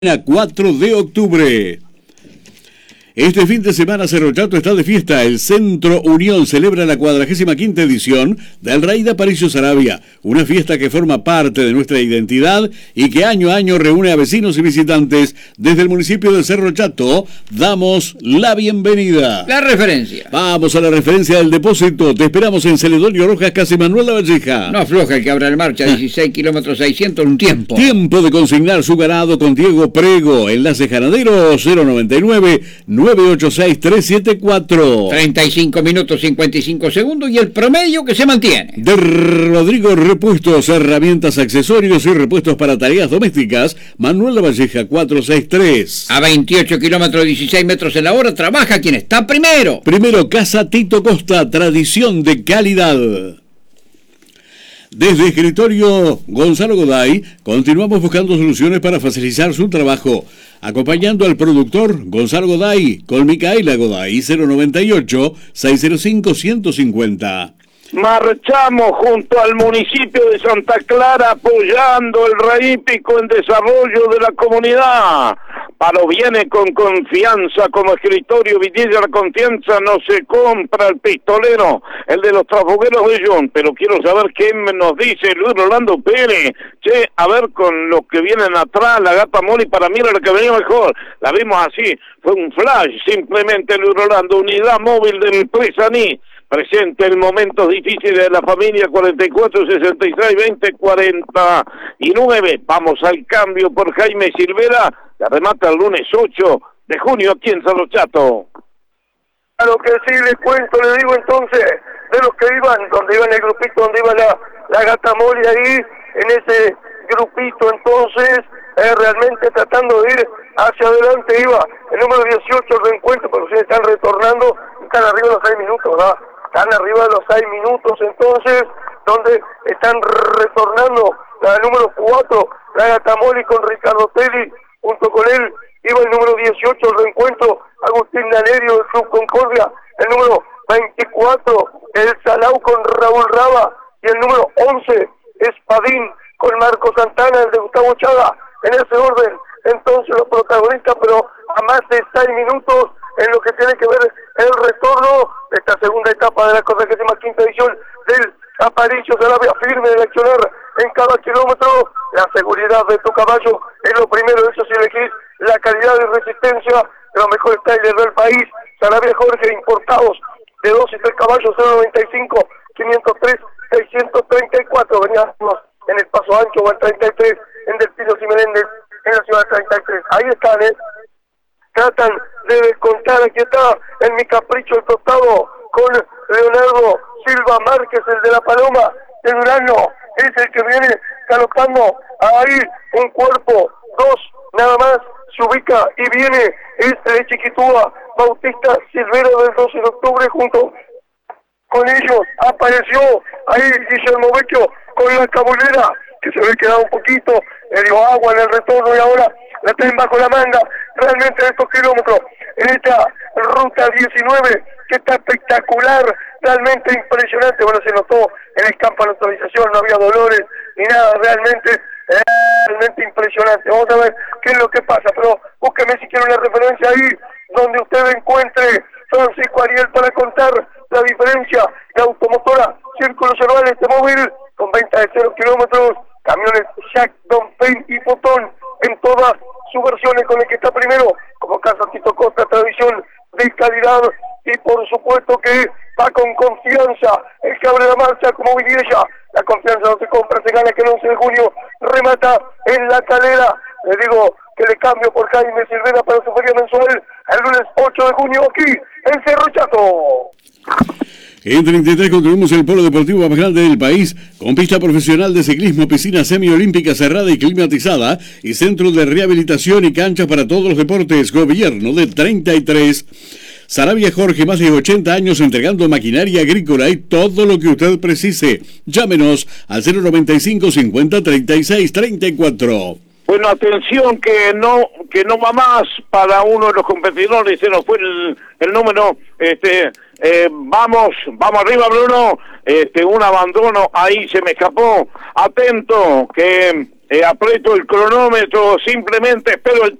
4 de octubre. Este fin de semana Cerro Chato está de fiesta. El Centro Unión celebra la 45ª edición del Raid Aparicio Saravia, una fiesta que forma parte de nuestra identidad y que año a año reúne a vecinos y visitantes. Desde el municipio de Cerro Chato damos la bienvenida. La referencia. Vamos a la referencia del depósito. Te esperamos en Celedonio Rojas, casi Manuel Lavalleja. No afloja el que abra la marcha, 16 kilómetros 600 en un tiempo. Tiempo de consignar su ganado con Diego Prego. Enlace ganadero 099 986-374. 35 minutos 55 segundos y el promedio que se mantiene. De Rodrigo Repuestos, herramientas, accesorios y repuestos para tareas domésticas, Manuel Lavalleja 463. A 28 kilómetros 16 metros en la hora trabaja quien está primero. Primero Casa Tito Costa, tradición de calidad. Desde Escritorio Gonzalo Goday, continuamos buscando soluciones para facilitar su trabajo, acompañando al productor Gonzalo Goday con Micaela Goday, 098-605-150. Marchamos junto al municipio de Santa Clara apoyando el Raípico en desarrollo de la comunidad. Palo viene con confianza como Escritorio Vitilla. La confianza no se compra, el pistolero, el de los trafogueros de John. Pero quiero saber qué nos dice Luis Rolando Pérez. Che, a ver con los que vienen atrás, la Gata Moli para mí era la que venía mejor. La vimos así, fue un flash simplemente Luis Rolando. Unidad móvil del Presaní. Presente en momentos difíciles de la familia, 44, 66, 20, 49. Vamos al cambio por Jaime Silvera, que remata el lunes 8 de junio aquí en Cerro Chato. A lo que sí les cuento, le digo entonces, de los que iban, donde iba en el grupito, donde iba la Gata Moli ahí, en ese grupito entonces, realmente tratando de ir hacia adelante iba el número 18 el reencuentro, pero sí están retornando, están arriba de los 6 minutos, ¿verdad? Están arriba de los 6 minutos entonces, donde están retornando la número 4, la Gata Moli con Ricardo Telli, junto con él iba el número 18, el reencuentro, Agustín Danerio del Club Concordia, el número 24, el Salau con Raúl Raba, y el número 11, Espadín con Marco Santana, el de Gustavo Chaga, en ese orden. Entonces los protagonistas, pero a más de 6 minutos, en lo que tiene que ver el retorno de esta segunda etapa de la 45ª edición del Aparicio Saravia, firme de accionar en cada kilómetro. La seguridad de tu caballo es lo primero, eso sí elegís la calidad y resistencia de los mejores trailers del país. Saravia Jorge, importados de 2 y 3 caballos, 095 503 634. Veníamos en el Paso Ancho o el 33 en Delfino y Meléndez en la ciudad 33. Ahí están, tratan de descontar. Aquí está en Mi Capricho el tostado con Leonardo Silva Márquez, el de la Paloma de Durano, es el que viene galopando ahí un cuerpo, 2 nada más se ubica y viene este de Chiquitúa, Bautista Silvero del 12 de octubre, junto con ellos apareció ahí Guillermo Vecchio con la Cabulera, que se había quedado un poquito, le dio agua en el retorno y ahora la traen bajo la manga. Realmente estos kilómetros, en esta ruta 19, que está espectacular, realmente impresionante. Bueno, se notó en el campo de neutralización, no había dolores ni nada, realmente impresionante. Vamos a ver qué es lo que pasa, pero búsqueme si quiere una referencia ahí, donde usted encuentre Francisco Ariel para contar la diferencia. La automotora Círculo Cerval, este móvil, con venta de 0 kilómetros, camiones Jack, Don Payne y Fotón, en todas sus versiones, con el que está primero, como Casa Tito Costa, tradición de calidad, y por supuesto que va con confianza, el que abre la marcha como Villella. La confianza no se compra, se gana, que el 11 de junio remata en La Calera. Le digo que le cambio por Jaime Silvera para su feria mensual el lunes 8 de junio aquí en Cerro Chato. En 33 construimos el polo deportivo más grande del país, con pista profesional de ciclismo, piscina semiolímpica cerrada y climatizada, y centro de rehabilitación y canchas para todos los deportes. Gobierno de 33. Saravia Jorge, más de 80 años entregando maquinaria agrícola y todo lo que usted precise. Llámenos al 095 50 36 34. Bueno, atención que no va más para uno de los competidores, se nos fue el número, vamos arriba Bruno, un abandono, ahí se me escapó, atento, que aprieto el cronómetro, simplemente espero el